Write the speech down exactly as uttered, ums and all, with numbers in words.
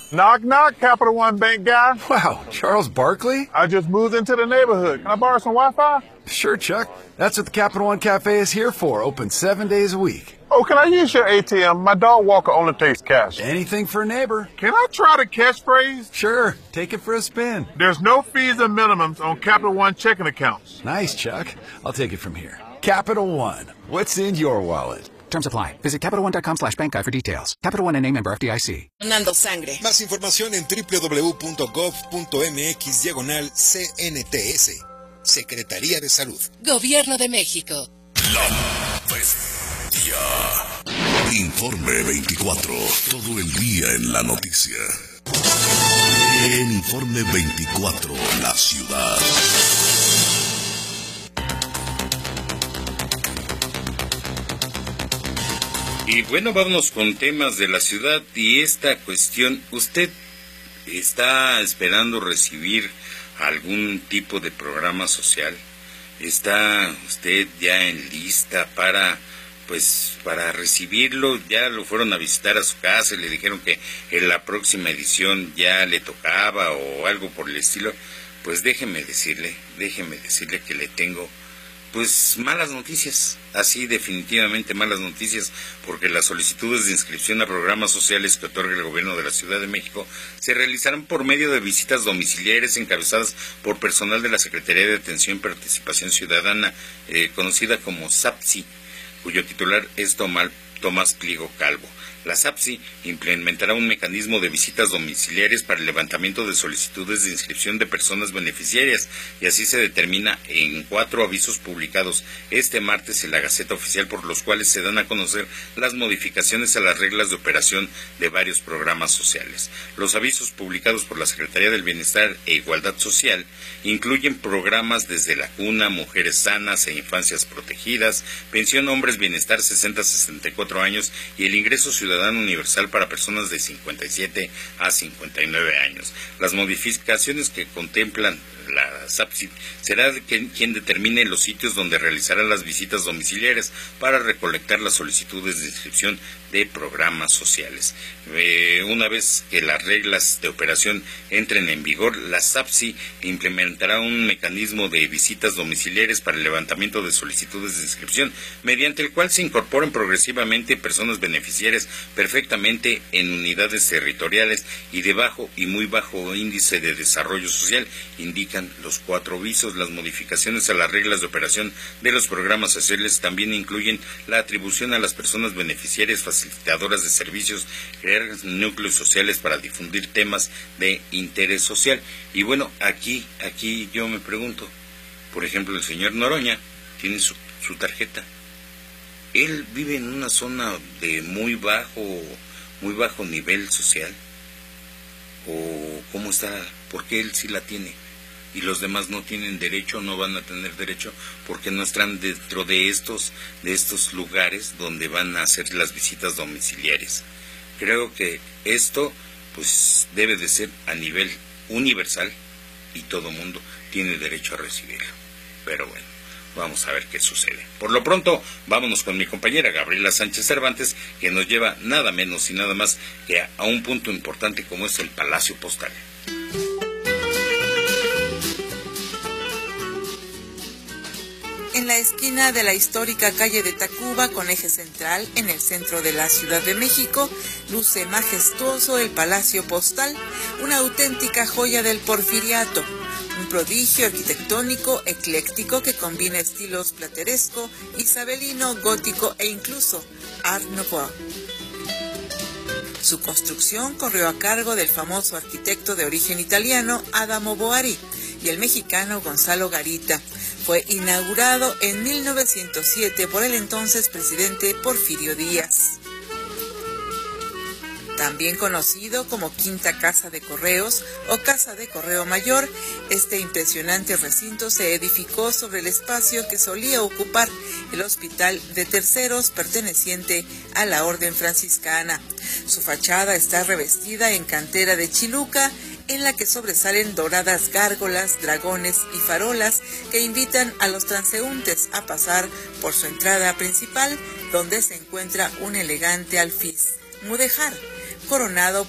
Knock, knock, Capital One Bank guy. Wow, Charles Barkley? I just moved into the neighborhood. Can I borrow some Wi-Fi? Sure, Chuck. That's what the Capital One Cafe is here for, open seven days a week. Oh, can I use your A T M? My dog Walker only takes cash. Anything for a neighbor. Can I try the catchphrase? Sure, take it for a spin. There's no fees and minimums on Capital One checking accounts. Nice, Chuck. I'll take it from here. Capital One. What's in your wallet? Terms apply. Visit Capital One dot com slash bank guide for details. Capital One N A member F D I C. Donando sangre. Más información en w w w punto gov punto m x diagonal C N T S. Secretaría de Salud. Gobierno de México. La Bestia. Informe veinticuatro. Todo el día en la noticia. En Informe veinticuatro, la ciudad. Y bueno, vámonos con temas de la ciudad y esta cuestión. ¿Usted está esperando recibir algún tipo de programa social? ¿Está usted ya en lista para, pues, para recibirlo? ¿Ya lo fueron a visitar a su casa y le dijeron que en la próxima edición ya le tocaba o algo por el estilo? Pues déjeme decirle, déjeme decirle que le tengo pues malas noticias, así definitivamente malas noticias, porque las solicitudes de inscripción a programas sociales que otorga el gobierno de la Ciudad de México se realizarán por medio de visitas domiciliares encabezadas por personal de la Secretaría de Atención y Participación Ciudadana, eh, conocida como SAPSI, cuyo titular es Tomás Pliego Calvo. La SAPSI implementará un mecanismo de visitas domiciliarias para el levantamiento de solicitudes de inscripción de personas beneficiarias, y así se determina en cuatro avisos publicados este martes en la Gaceta Oficial, por los cuales se dan a conocer las modificaciones a las reglas de operación de varios programas sociales. Los avisos publicados por la Secretaría del Bienestar e Igualdad Social incluyen programas desde la cuna, mujeres sanas e infancias protegidas, pensión hombres bienestar sesenta a sesenta y cuatro años y el ingreso ciudadano Ciudadano Universal para personas de cincuenta y siete a cincuenta y nueve años. Las modificaciones que contemplan la SAPSI será quien determine los sitios donde realizará las visitas domiciliarias para recolectar las solicitudes de inscripción de programas sociales. Eh, una vez que las reglas de operación entren en vigor, la SAPSI implementará un mecanismo de visitas domiciliares para el levantamiento de solicitudes de inscripción, mediante el cual se incorporen progresivamente personas beneficiarias perfectamente en unidades territoriales y de bajo y muy bajo índice de desarrollo social, indican los cuatro avisos. Las modificaciones a las reglas de operación de los programas sociales también incluyen la atribución a las personas beneficiarias facilitadoras de servicios, crear núcleos sociales para difundir temas de interés social. Y bueno, aquí, aquí yo me pregunto, por ejemplo, el señor Noroña tiene su, su tarjeta. Él vive en una zona de muy bajo, muy bajo nivel social. ¿O cómo está? ¿Por qué él sí la tiene y los demás no tienen derecho, no van a tener derecho, porque no están dentro de estos, de estos lugares donde van a hacer las visitas domiciliarias? Creo que esto pues debe de ser a nivel universal y todo mundo tiene derecho a recibirlo. Pero bueno, vamos a ver qué sucede. Por lo pronto, vámonos con mi compañera Gabriela Sánchez Cervantes, que nos lleva nada menos y nada más que a, a un punto importante como es el Palacio Postal. En la esquina de la histórica calle de Tacuba con eje central en el centro de la Ciudad de México, luce majestuoso el Palacio Postal, una auténtica joya del porfiriato, un prodigio arquitectónico ecléctico que combina estilos plateresco, isabelino, gótico e incluso Art Nouveau. Su construcción corrió a cargo del famoso arquitecto de origen italiano Adamo Boari y el mexicano Gonzalo Garita. Fue inaugurado en mil novecientos siete por el entonces presidente Porfirio Díaz. También conocido como Quinta Casa de Correos o Casa de Correo Mayor, este impresionante recinto se edificó sobre el espacio que solía ocupar el Hospital de Terceros perteneciente a la Orden Franciscana. Su fachada está revestida en cantera de chiluca, en la que sobresalen doradas gárgolas, dragones y farolas que invitan a los transeúntes a pasar por su entrada principal, donde se encuentra un elegante alfiz, mudéjar, coronado